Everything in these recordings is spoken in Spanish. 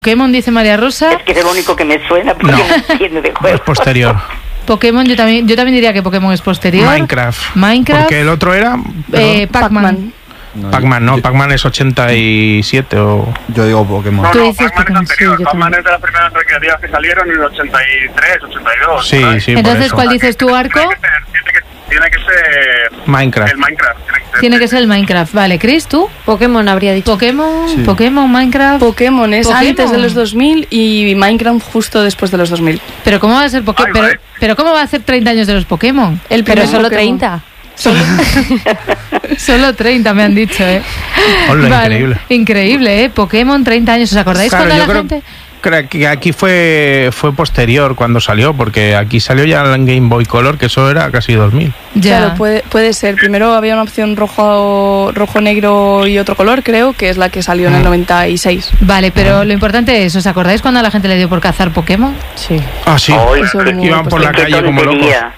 Pokémon, dice María Rosa. Es que es el único que me suena porque no entiendo de juego. Es posterior. Pokémon, yo también diría que Pokémon es posterior. Minecraft. Porque el otro era... Pac-Man. Pac-Man, no, Pac-Man es 87 o... Yo digo Pokémon. No, Tú dices Pac-Man es anterior. sí, yo Pac-Man también. es de las primeras recreativas que salieron en el 83, 82. Sí, ¿sabes? sí, por Entonces, eso. ¿cuál dices tú, Arco? Tiene que ser Minecraft. el Minecraft. Tiene que ser el Minecraft. Vale, Chris, ¿tú? Pokémon habría dicho. Pokémon, Sí. Pokémon, Minecraft. Pokémon es Pokémon. antes de los 2000 y Minecraft justo después de los 2000. Pero ¿cómo va a ser Pokémon? Ay, vale. Pero ¿cómo va a hacer 30 años de los Pokémon? El Pero primer solo Pokémon. 30. Solo 30 me han dicho, ¿eh? Hola, increíble. Increíble, ¿eh? Pokémon, 30 años. ¿Os acordáis Claro, cuando yo la creo, gente...? creo que aquí fue posterior cuando salió, porque aquí salió ya en Game Boy Color, que eso era casi 2000. Ya. Claro, puede ser. Primero había una opción rojo, negro y otro color, creo, que es la que salió en el 96. Vale, pero lo importante es, ¿os acordáis cuando a la gente le dio por cazar Pokémon? Sí. Ah, sí. Ay, Eso es muy Iban por la Qué calle como locos. tontería.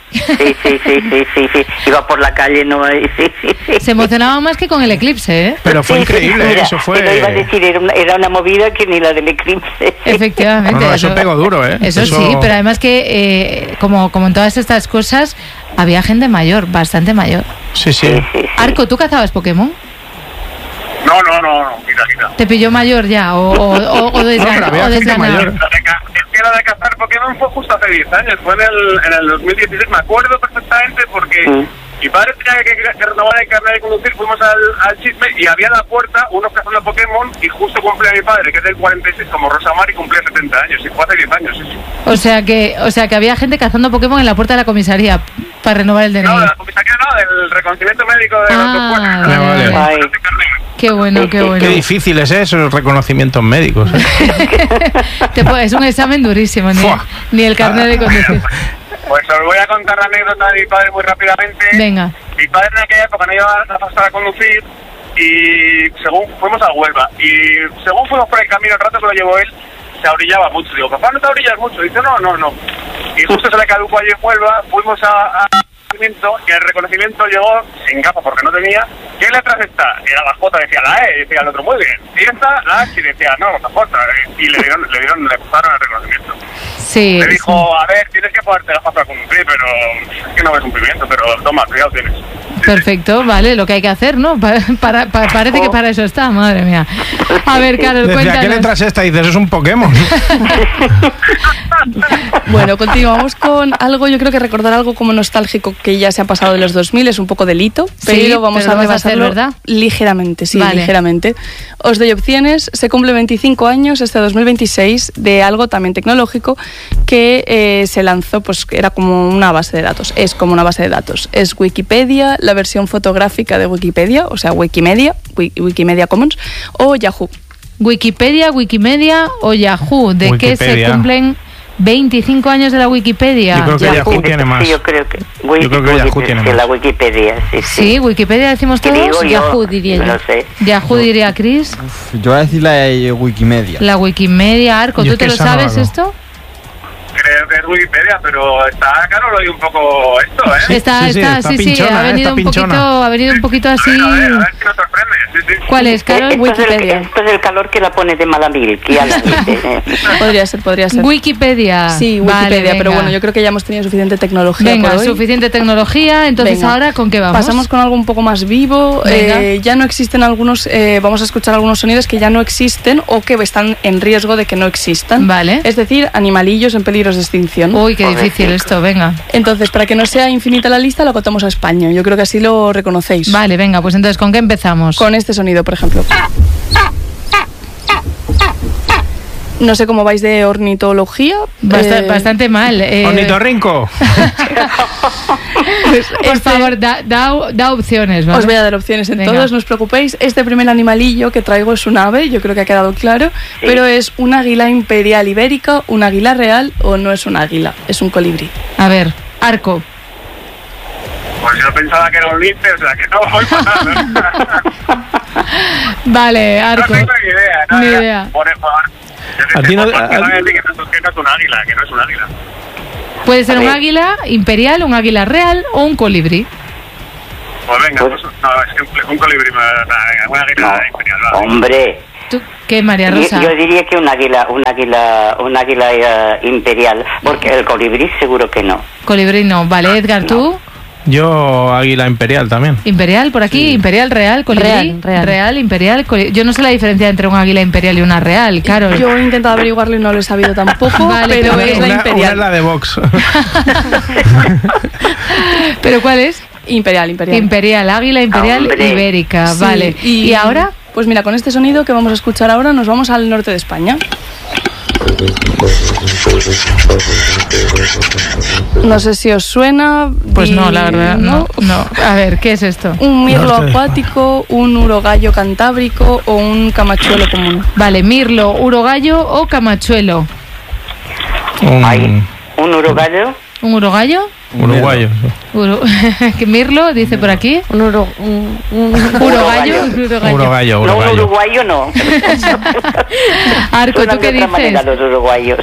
Sí. Iba por la calle, no. Sí. Se emocionaba más que con el eclipse, ¿eh? Pero fue Sí, increíble, mira, eso fue... Te lo iba a decir, era una movida que ni la del eclipse. Efectivamente. No, eso pegó duro, ¿eh? Eso sí, pero además que, como en todas estas cosas, había gente mayor, bastante mayor. Sí, sí. Arco, ¿tú cazabas Pokémon? No, quita. ¿Te pilló mayor ya? ¿O No, pero había gente desganado? mayor. Es que la de cazar Pokémon fue justo hace 10 años. Fue en el 2016. Me acuerdo perfectamente porque mi padre tenía que renovar el carnet de conducir. Fuimos al chisme y había en la puerta unos cazando Pokémon y justo cumplía mi padre, que es del 46, como Rosamar, y cumplía 70 años. Y fue hace 10 años, sí. O sea que había gente cazando Pokémon en la puerta de la comisaría para renovar el DNI. No, de la comisaría no, del reconocimiento médico de los Ah, dos vale. Ay. Qué bueno, qué bueno. Qué difícil es eso, los reconocimientos médicos. Es un examen durísimo, Fua. ni el carnet de conducir. Pues os voy a contar la anécdota de mi padre muy rápidamente. Venga. Mi padre en aquella época no llevaba la pasta a conducir y según fuimos a Huelva y según fuimos por el camino, el rato que lo llevó él, se abrillaba mucho. Digo, papá, ¿no te abrillas mucho? Dice, no. Y justo se le caducó allí en Huelva, fuimos a y el reconocimiento llegó sin gafas porque no tenía. ¿Qué letra está? Era la J, decía la E, y decía el otro, muy bien. Y esta, la H, y decía, no, la J. Y le pasaron el reconocimiento. Sí. Le dijo, a ver, tienes que ponerte gafas para conducir, pero es que no ves cumplimiento, pero toma, cuidado tienes. Perfecto, vale, lo que hay que hacer, ¿no? Parece que para eso está, madre mía. A ver, Carol, Decía, ¿qué cuéntanos. letra es esta? Y dices, es un Pokémon. Bueno, continuamos con algo, yo creo que recordar algo como nostálgico que ya se ha pasado de los 2000 es un poco delito, pero vamos pero a lo vas a hacer, rebasarlo ¿verdad? ligeramente, sí, Vale. ligeramente. Os doy opciones, se cumple 25 años este 2026 de algo también tecnológico que se lanzó, pues era como una base de datos, es como una base de datos. Es Wikipedia, la versión fotográfica de Wikipedia, o sea, Wikimedia Commons, o Yahoo. Wikipedia o Yahoo, ¿de qué se Wikipedia. cumplen 25 años de la Wikipedia? Yo creo que Yahoo tiene más. Sí, yo creo que Yahoo tiene más. La Wikipedia, sí. Sí, Wikipedia decimos ¿Qué todos. digo yo? Yahoo diría No yo. lo sé. Yahoo diría Chris. Yo voy a decir la de Wikimedia. La Wikimedia, Arco, Yo ¿tú te es lo que esa no sabes la- esto? Creo que es Wikipedia, pero está caro lo un poco esto, ¿eh? está pinchona, ha venido está un poquito, pinchona. ha venido un poquito así. A ver si nos sorprende, sí. ¿Cuál es, Carol? Esto es el calor que la pone de mala mil, que ya la dice. Podría ser. Wikipedia. Sí, Vale, Wikipedia, pero venga. bueno, yo creo que ya hemos tenido suficiente tecnología Venga, por hoy. suficiente tecnología. Entonces, Venga. ¿ahora con qué vamos? Pasamos con algo un poco más vivo. Venga. Ya no existen algunos, vamos a escuchar algunos sonidos que ya no existen o que están en riesgo de que no existan. Vale. Es decir, animalillos en peligros de extinción. Uy, qué difícil esto, venga. Entonces, para que no sea infinita la lista, lo contamos a España. Yo creo que así lo reconocéis. Vale, venga, pues entonces, ¿con qué empezamos? Con este sonido, por ejemplo. No sé cómo vais de ornitología. Bastante mal. Ornitorrinco. Pues Por favor, da opciones, ¿vale? Os voy a dar opciones en Venga. todos, no os preocupéis. Este primer animalillo que traigo es un ave, yo creo que ha quedado claro, pero es un águila imperial ibérica, un águila real o no es un águila, es un colibrí. A ver, Arco. Pues yo pensaba que era un lince, o sea que no voy fatal, ¿no? Vale, No Arco. tengo ni idea, ¿no? Ni idea. A ti no- Que no es un águila, que no es un águila. Puede ser A un ver. águila imperial, un águila real o un colibrí. Pues venga, pues, no, es que un colibrí, una águila imperial, va. Hombre, ¿Tú ¿Qué, María Rosa? Yo diría que un águila imperial, porque el colibrí seguro que no. Colibrí no. Vale, Edgar, ¿tú? Yo, águila imperial también. Imperial, por aquí, Sí. imperial, real, colibrí, Real. imperial. Yo no sé la diferencia entre un águila imperial y una real, claro. Yo he intentado averiguarlo y no lo he sabido tampoco, Vale, pero pero es la Una imperial. es la de Vox. ¿Pero cuál es? Imperial. Imperial, águila imperial Hombre. ibérica, Sí, vale. ¿Y ahora? Pues mira, con este sonido que vamos a escuchar ahora nos vamos al norte de España. No sé si os suena. Pues no, la verdad, no. A ver, ¿qué es esto? Un mirlo Norte de acuático, un urogallo cantábrico o un camachuelo común. Vale, mirlo, urogallo o camachuelo. Hay un urogallo. ¿Un urogallo? Uruguayo. ¿Qué mirlo dice por aquí? Un Urogallo. Uruguayo, No, un uruguayo. uruguayo no. Arco, Suenan ¿tú qué de otra manera dices? los uruguayos.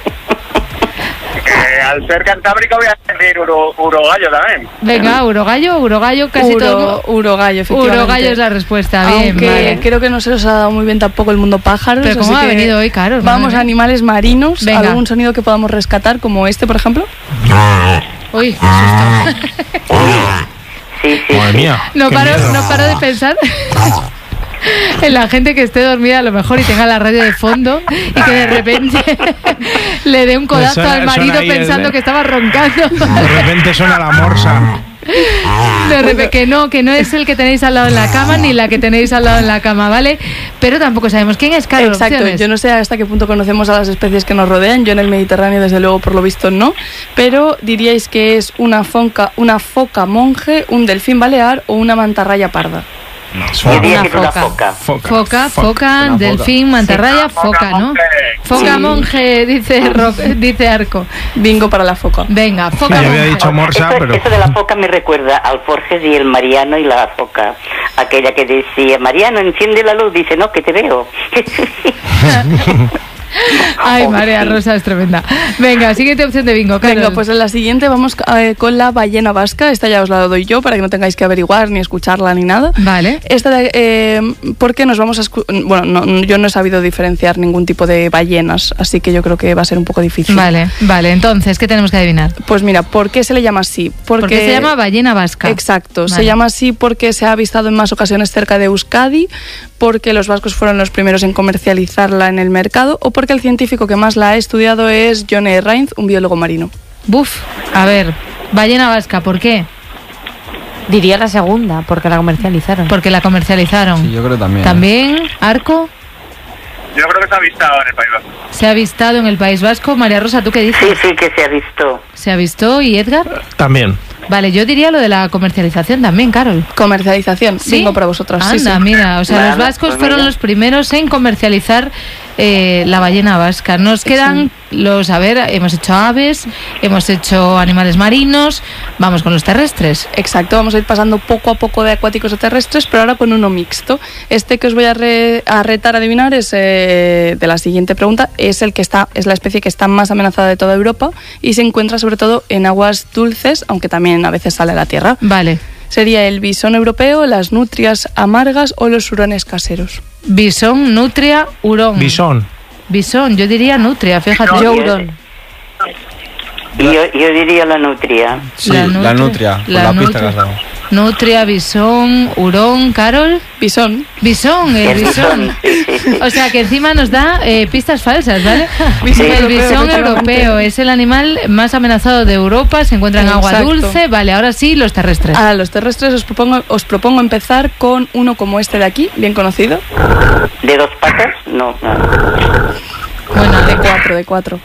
Al ser cantábrico voy a decir urogallo también. Venga, urogallo, casi todo. Urogallo, efectivamente. Urogallo es la respuesta, bien, Aunque vale. creo que no se os ha dado muy bien tampoco el mundo pájaros. Pero ¿cómo así ha que venido hoy, Carol? Vamos Madre a mía. animales marinos. Venga. ¿Algún sonido que podamos rescatar, como este, por ejemplo? Uy, qué susto. Sí, sí. Madre sí. mía. No qué paro, miedo. no paro de pensar en la gente que esté dormida a lo mejor y tenga la radio de fondo y que de repente le dé un codazo Suena- al marido suena ahí pensando que estaba roncando. De repente suena la morsa. De repente, que no es el que tenéis al lado en la cama ni la que tenéis al lado en la cama, ¿vale? Pero tampoco sabemos quién es, Carol. Exacto, opciones. yo no sé hasta qué punto conocemos a las especies que nos rodean. Yo en el Mediterráneo, desde luego, por lo visto, no. Pero diríais que es una foca monje, un delfín balear o una mantarraya parda. Yo diría Una que es una foca. foca. Foca, Una delfín, mantarraya, Sí. foca, ¿no? Monje. Foca Sí. monje, dice Arco. Bingo para la foca. Venga, Sí, foca yo había monje. dicho morsa, Eso, pero. eso de la foca me recuerda al Forges y el Mariano y la foca. Aquella que decía, Mariano, enciende la luz. Dice, no, que te veo. Ay, María Rosa es tremenda. Venga, siguiente opción de bingo, Carol. Venga, pues en la siguiente vamos con la ballena vasca. Esta ya os la doy yo para que no tengáis que averiguar ni escucharla ni nada. Vale. Esta porque nos vamos a yo no he sabido diferenciar ningún tipo de ballenas, así que yo creo que va a ser un poco difícil. Vale, entonces, ¿qué tenemos que adivinar? Pues mira, ¿por qué se le llama así? Porque se llama ballena vasca. Exacto, se Vale. llama así porque se ha avistado en más ocasiones cerca de Euskadi, porque los vascos fueron los primeros en comercializarla en el mercado o porque el científico que más la ha estudiado es John E. Reinz, un biólogo marino. Buf, a ver, ballena vasca, ¿por qué? Diría la segunda, porque la comercializaron. Porque la comercializaron. Sí, yo creo también. También, Arco, Yo creo que se ha avistado en el País Vasco. se ha avistado en el País Vasco. María Rosa, ¿tú qué dices? Sí, sí, que se ha visto. ¿Se avistó? ¿Y Edgar? También. Vale, yo diría lo de la comercialización también, Carol. Comercialización, ¿Sí? bingo para vosotras. Anda, Sí, sí. mira, o sea, Nada, los vascos pues fueron mira. los primeros en comercializar la ballena vasca. Nos quedan hemos hecho aves, hemos hecho animales marinos, vamos con los terrestres. Exacto, vamos a ir pasando poco a poco de acuáticos a terrestres, pero ahora con uno mixto. Este que os voy a retar a adivinar es de la siguiente pregunta, es la especie que está más amenazada de toda Europa y se encuentra sobre todo en aguas dulces, aunque también a veces sale a la tierra. Vale. Sería el bisón europeo, las nutrias amargas o los hurones caseros. Bisón, nutria, hurón. Bisón. Bisón, yo diría nutria, fíjate. No, Yo y- hurón. Y yo diría la nutria. Sí, la nutria, por la pista que has dado. Nutria, bisón, hurón, Carol. Bisón. Bisón, el El bisón. bisón, sí, sí, sí. O sea que encima nos da pistas falsas, ¿vale? Bisón El europeo, bisón efectivamente. europeo es el animal más amenazado de Europa, se encuentra en agua Exacto. dulce. Vale, ahora sí, los terrestres. A los terrestres os propongo empezar con uno como este de aquí, bien conocido, ¿De dos patas? No, no. Bueno, de cuatro.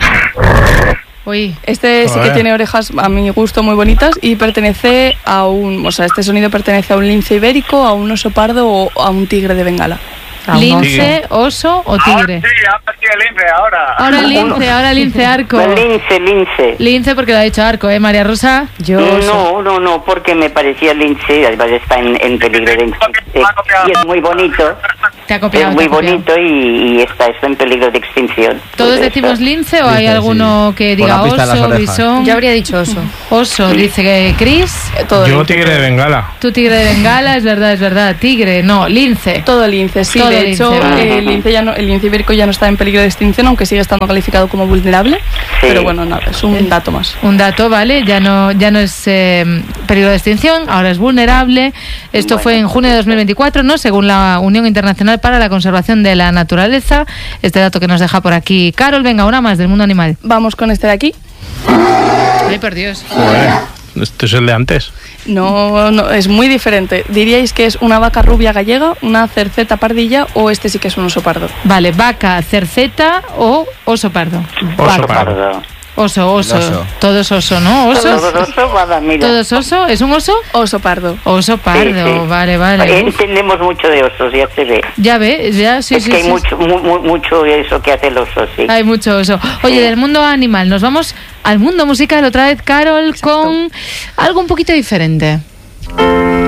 Uy, Este sí que Joder. tiene orejas a mi gusto muy bonitas y pertenece este sonido pertenece a un lince ibérico, a un oso pardo o a un tigre de Bengala. lince, oso o tigre. Ahora sí, el lince, ahora. Ahora lince, arco. No, lince. Lince porque lo ha dicho Arco, ¿eh, María Rosa? No, porque me parecía lince, además está en peligro de y es muy bonito. Te ha copiado, es muy te ha copiado. bonito y está en peligro de extinción. ¿Todos Pues decimos eso. lince o hay Lince, alguno que Con diga la pista en las oso, orejas. bisón? Yo habría dicho oso. Oso, dice que Chris. Todo Yo lince. tigre de Bengala. Tu tigre de Bengala, es verdad. Tigre, no, lince. Todo lince, sí. Todo de lince, hecho, vale. el lince ibérico ya no está en peligro de extinción, aunque sigue estando calificado como vulnerable. Sí. Pero bueno, nada, es un dato más. Un dato, ¿vale? Ya no es peligro de extinción, ahora es vulnerable. Esto Bueno, fue en junio de 2024, ¿no? Según la Unión Internacional para la Conservación de la Naturaleza. Este dato que nos deja por aquí Carol. Venga, una más del mundo animal. Vamos con este de aquí. Ay, por Dios. Joder, este es el de antes. No, es muy diferente. ¿Diríais que es una vaca rubia gallega, una cerceta pardilla o este sí que es un oso pardo? Vale, vaca, cerceta o oso pardo. Oso Pardo. pardo. Oso. Oso. Todo es oso, ¿no? Oso. Todo oso, nada, mira. ¿Todo es oso? ¿Es un oso? Oso pardo. Oso pardo, Sí, sí. vale. Entendemos mucho de osos, ya se ve. Ya ves, ya, sí, es sí. que hay sí. mucho eso que hace el oso, sí. Hay mucho oso. Oye, del mundo animal, nos vamos al mundo musical otra vez, Carol, con algo un poquito diferente.